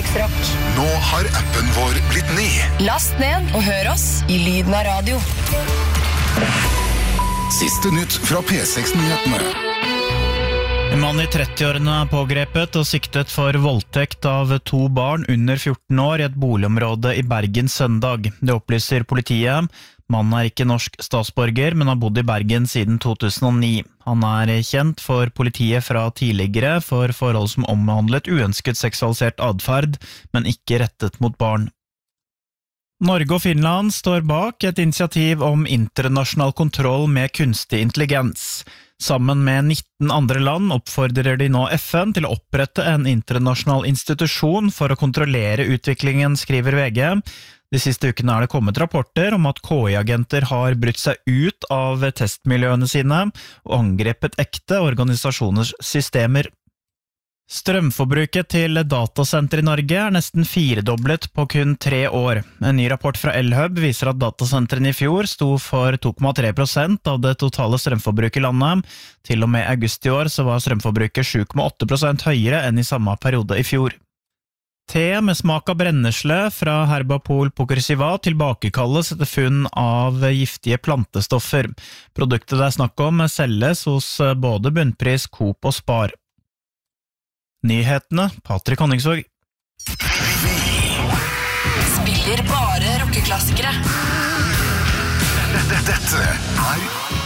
P6 Rock. Nå har appen vår blitt ny. Last ned og hør oss i lyden av radio. Siste nytt fra P6-nyhetene. En mann i 30-årene er pågrepet og siktet for voldtekt av 2 barn under 14 år i et boligområde i Bergen søndag. Det opplyser politiet. Mannen er ikke norsk statsborger, men har bodd i Bergen siden 2009. Han er kjent for politiet fra tidligere for forhold som omhandlet uønsket seksualisert adferd, men ikke rettet mot barn. Norge og Finland står bak et initiativ om internasjonal kontroll med kunstig intelligens. Sammen med 19 andre land oppfordrer de nå FN til å opprette en internasjonal institusjon for å kontrollere utviklingen, skriver VG. De siste ukene er det kommet rapporter om at KI-agenter har brutt seg ut av testmiljøene sine og angrepet ekte organisasjoners systemer. Strømforbruket til datasenter i Norge er nesten 4-doblet på kun 3 år. En ny rapport fra Elhub viser at datasentrene i fjor sto for 2,3% av det totale strømforbruket i landet. Til og med august i år så var strømforbruket 7,8% høyere enn i samme periode i fjor. Te med smak av brennesle fra Herbapol Pokersiva tilbakekalles etter funn av giftige plantestoffer. Produktet det er snakk om selges hos både Bunnpris, Coop og Spar. Nyhetene, Patrick Honningsvåg. Spiller bare rockeklassikere. Dette er